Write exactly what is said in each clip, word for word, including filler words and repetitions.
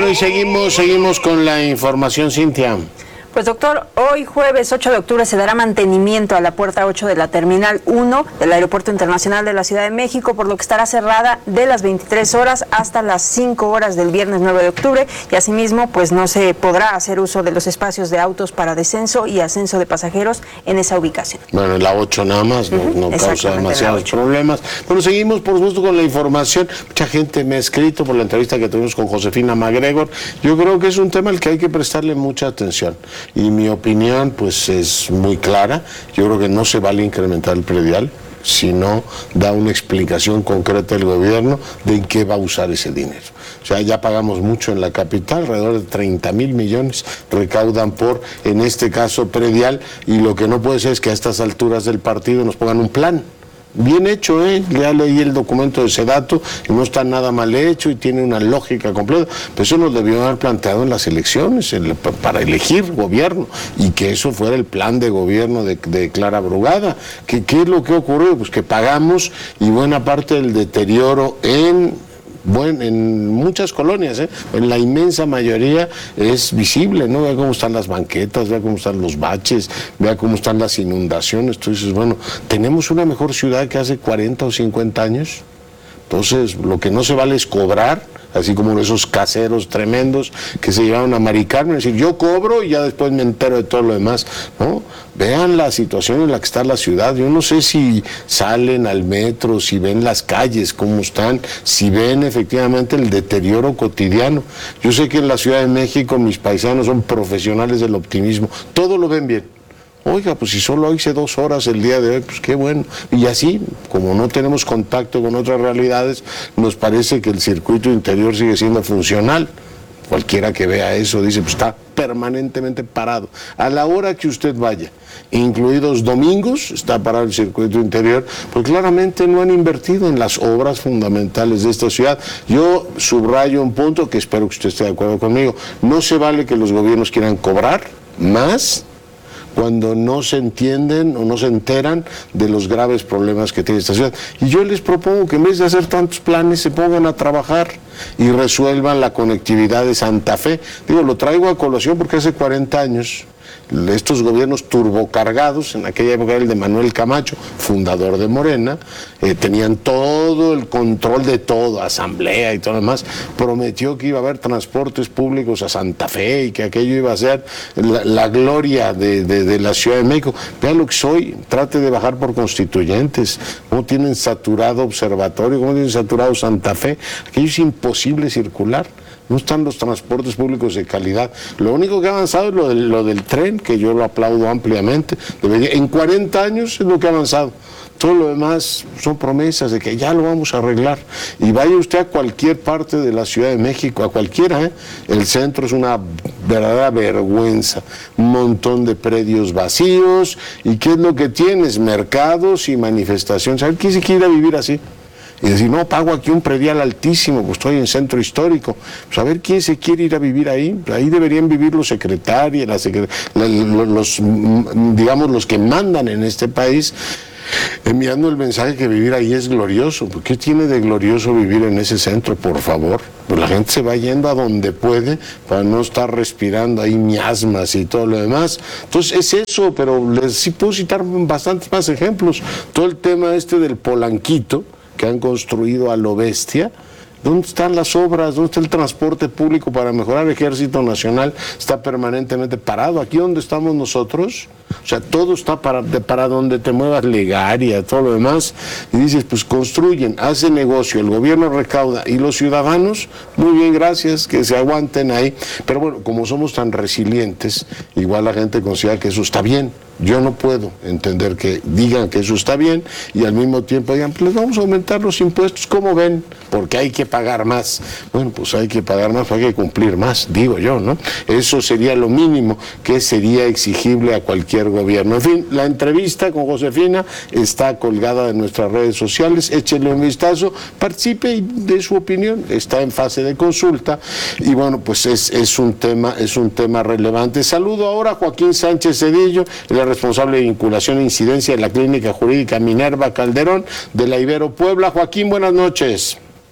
Bueno, y seguimos, seguimos con la información, Cintia. Pues doctor, hoy jueves ocho de octubre se dará mantenimiento a la puerta ocho de la Terminal uno del Aeropuerto Internacional de la Ciudad de México, por lo que estará cerrada de las veintitrés horas hasta las cinco horas del viernes nueve de octubre, y asimismo pues no se podrá hacer uso de los espacios de autos para descenso y ascenso de pasajeros en esa ubicación. Bueno, la ocho nada más, no, uh-huh. no causa demasiados problemas. Bueno, seguimos por supuesto con la información. Mucha gente me ha escrito por la entrevista que tuvimos con Josefina MacGregor. Yo creo que es un tema al que hay que prestarle mucha atención. Y mi opinión pues es muy clara. Yo creo que no se vale incrementar el predial si no da una explicación concreta el gobierno de en qué va a usar ese dinero. O sea, ya pagamos mucho en la capital, alrededor de treinta mil millones recaudan por, en este caso, predial, y lo que no puede ser es que a estas alturas del partido nos pongan un plan. Bien hecho, ¿eh? Ya leí el documento de Sedato y no está nada mal hecho y tiene una lógica completa, pero eso nos debió haber planteado en las elecciones el, para elegir gobierno, y que eso fuera el plan de gobierno de, de Clara Brugada. ¿Qué, ¿Qué es lo que ocurrió? Pues que pagamos, y buena parte del deterioro en... Bueno, en muchas colonias, ¿eh? En la inmensa mayoría es visible, ¿no? Vea cómo están las banquetas, vea cómo están los baches, vea cómo están las inundaciones. Tú dices, bueno, ¿tenemos una mejor ciudad que hace cuarenta o cincuenta años? Entonces, lo que no se vale es cobrar, así como esos caseros tremendos que se llevaron a Mari Carmen, es decir, yo cobro y ya después me entero de todo lo demás, ¿no? Vean la situación en la que está la ciudad. Yo no sé si salen al metro, si ven las calles, cómo están, si ven efectivamente el deterioro cotidiano. Yo sé que en la Ciudad de México mis paisanos son profesionales del optimismo, todo lo ven bien. Oiga, pues si solo hice dos horas el día de hoy, pues qué bueno. Y así, como no tenemos contacto con otras realidades, nos parece que el circuito interior sigue siendo funcional. Cualquiera que vea eso dice, pues está permanentemente parado. A la hora que usted vaya, incluidos domingos, está parado el circuito interior, porque claramente no han invertido en las obras fundamentales de esta ciudad. Yo subrayo un punto que espero que usted esté de acuerdo conmigo. No se vale que los gobiernos quieran cobrar más cuando no se entienden o no se enteran de los graves problemas que tiene esta ciudad. Y yo les propongo que en vez de hacer tantos planes se pongan a trabajar y resuelvan la conectividad de Santa Fe. Digo, lo traigo a colación porque hace cuarenta años estos gobiernos turbocargados, en aquella época el de Manuel Camacho, fundador de Morena, eh, tenían todo el control de todo, asamblea y todo lo demás, prometió que iba a haber transportes públicos a Santa Fe y que aquello iba a ser la, la gloria de, de, de la Ciudad de México. Vean lo que soy, trate de bajar por Constituyentes, cómo tienen saturado Observatorio, cómo tienen saturado Santa Fe, aquello es imposible circular. No están los transportes públicos de calidad. Lo único que ha avanzado es lo del, lo del tren, que yo lo aplaudo ampliamente. Debería, en cuarenta años es lo que ha avanzado. Todo lo demás son promesas de que ya lo vamos a arreglar. Y vaya usted a cualquier parte de la Ciudad de México, a cualquiera, ¿eh? El centro es una verdadera vergüenza. Un montón de predios vacíos. ¿Y qué es lo que tienes? Mercados y manifestaciones. ¿Sabe quién se quiere vivir así? Y decir, no, pago aquí un predial altísimo, pues estoy en centro histórico. Pues a ver quién se quiere ir a vivir ahí. Ahí deberían vivir los secretarios, la secret... los, digamos, los que mandan en este país, enviando el mensaje que vivir ahí es glorioso. ¿Qué tiene de glorioso vivir en ese centro, por favor? Pues la gente se va yendo a donde puede para no estar respirando ahí miasmas y todo lo demás. Entonces es eso, pero les sí puedo citar bastantes más ejemplos. Todo el tema este del Polanquito, que han construido a lo bestia. ¿Dónde están las obras? ¿Dónde está el transporte público para mejorar el Ejército Nacional? Está permanentemente parado. Aquí donde estamos nosotros, o sea, todo está para, para donde te muevas, Legaria, todo lo demás. Y dices, pues construyen, hacen negocio, el gobierno recauda y los ciudadanos, muy bien, gracias, que se aguanten ahí. Pero bueno, como somos tan resilientes, igual la gente considera que eso está bien. Yo no puedo entender que digan que eso está bien y al mismo tiempo digan, pues les vamos a aumentar los impuestos, ¿cómo ven? Porque hay que pagar más. Bueno, pues hay que pagar más, hay que cumplir más, digo yo, ¿no? Eso sería lo mínimo que sería exigible a cualquier gobierno. En fin, la entrevista con Josefina está colgada de nuestras redes sociales, échenle un vistazo, participe y dé su opinión, está en fase de consulta y bueno, pues es, es un tema, es un tema relevante. Saludo ahora a Joaquín Sánchez Cedillo, el responsable de vinculación e incidencia de la Clínica Jurídica Minerva Calderón de la Ibero Puebla. Joaquín, buenas noches.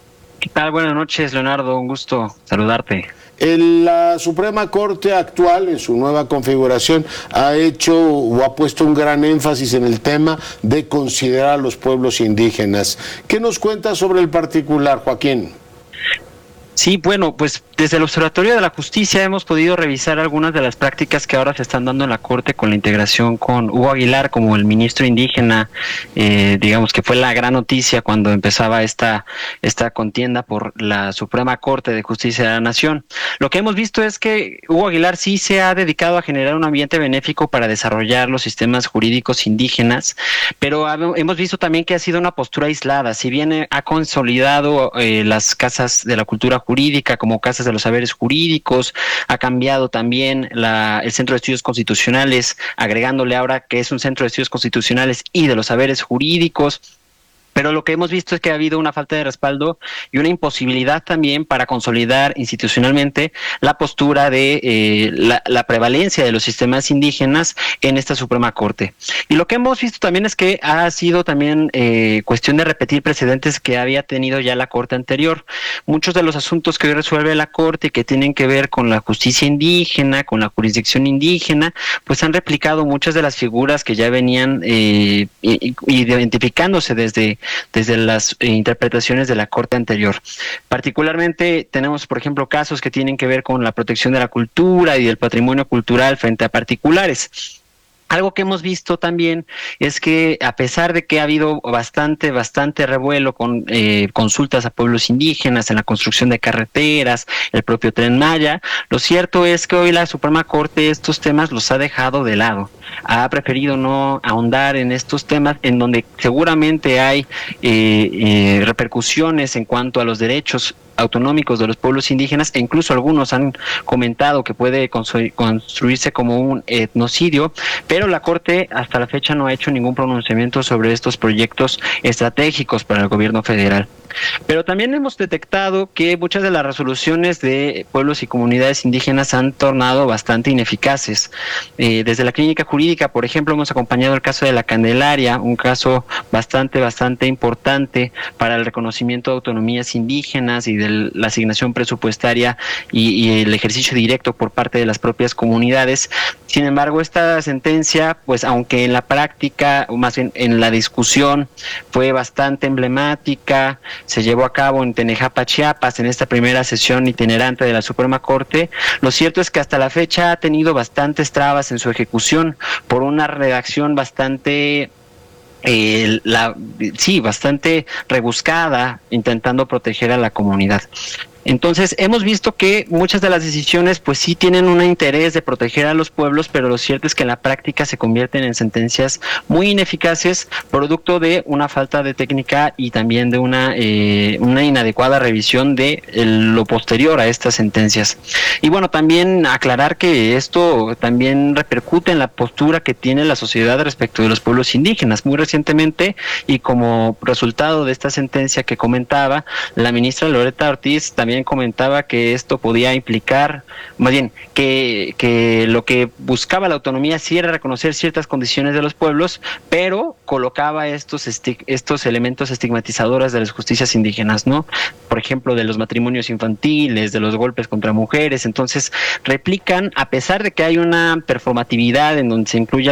¿Qué tal? Buenas noches, Leonardo. Un gusto saludarte. El, la Suprema Corte actual, en su nueva configuración, ha hecho o ha puesto un gran énfasis en el tema de considerar a los pueblos indígenas. ¿Qué nos cuenta sobre el particular, Joaquín? Sí, bueno, pues desde el Observatorio de la Justicia hemos podido revisar algunas de las prácticas que ahora se están dando en la Corte con la integración con Hugo Aguilar como el ministro indígena, eh, digamos que fue la gran noticia cuando empezaba esta, esta contienda por la Suprema Corte de Justicia de la Nación. Lo que hemos visto es que Hugo Aguilar sí se ha dedicado a generar un ambiente benéfico para desarrollar los sistemas jurídicos indígenas, pero hemos visto también que ha sido una postura aislada. Si bien ha consolidado eh, las casas de la cultura jurídica como casas de los saberes jurídicos, ha cambiado también la, el Centro de Estudios Constitucionales, agregándole ahora que es un Centro de Estudios Constitucionales y de los saberes jurídicos. Pero lo que hemos visto es que ha habido una falta de respaldo y una imposibilidad también para consolidar institucionalmente la postura de eh, la, la prevalencia de los sistemas indígenas en esta Suprema Corte. Y lo que hemos visto también es que ha sido también eh, cuestión de repetir precedentes que había tenido ya la Corte anterior. Muchos de los asuntos que hoy resuelve la Corte que tienen que ver con la justicia indígena, con la jurisdicción indígena, pues han replicado muchas de las figuras que ya venían eh, identificándose desde desde las eh, interpretaciones de la Corte anterior. Particularmente tenemos, por ejemplo, casos que tienen que ver con la protección de la cultura y del patrimonio cultural frente a particulares. Algo que hemos visto también es que a pesar de que ha habido bastante, bastante revuelo con eh, consultas a pueblos indígenas en la construcción de carreteras, el propio Tren Maya, lo cierto es que hoy la Suprema Corte estos temas los ha dejado de lado. Ha preferido no ahondar en estos temas en donde seguramente hay eh, eh, repercusiones en cuanto a los derechos autonómicos de los pueblos indígenas, e incluso algunos han comentado que puede construirse como un etnocidio, pero la Corte hasta la fecha no ha hecho ningún pronunciamiento sobre estos proyectos estratégicos para el gobierno federal. Pero también hemos detectado que muchas de las resoluciones de pueblos y comunidades indígenas han tornado bastante ineficaces. Eh, desde la clínica jurídica, por ejemplo, hemos acompañado el caso de la Candelaria, un caso bastante, bastante importante para el reconocimiento de autonomías indígenas y de la asignación presupuestaria y, y el ejercicio directo por parte de las propias comunidades. Sin embargo, esta sentencia, pues aunque en la práctica, o más bien en la discusión, fue bastante emblemática, se llevó a cabo en Tenejapa, Chiapas, en esta primera sesión itinerante de la Suprema Corte, lo cierto es que hasta la fecha ha tenido bastantes trabas en su ejecución por una redacción bastante... Eh, la, sí, bastante rebuscada, intentando proteger a la comunidad. Entonces, hemos visto que muchas de las decisiones pues sí tienen un interés de proteger a los pueblos, pero lo cierto es que en la práctica se convierten en sentencias muy ineficaces, producto de una falta de técnica y también de una, eh, una inadecuada revisión de el, lo posterior a estas sentencias. Y bueno, también aclarar que esto también repercute en la postura que tiene la sociedad respecto de los pueblos indígenas. Muy recientemente, y como resultado de esta sentencia que comentaba, la ministra Loreta Ortiz también comentaba que esto podía implicar, más bien, que, que lo que buscaba la autonomía sí era reconocer ciertas condiciones de los pueblos, pero colocaba estos esti- estos elementos estigmatizadores de las justicias indígenas, ¿no? Por ejemplo, de los matrimonios infantiles, de los golpes contra mujeres. Entonces, replican, a pesar de que hay una performatividad en donde se incluye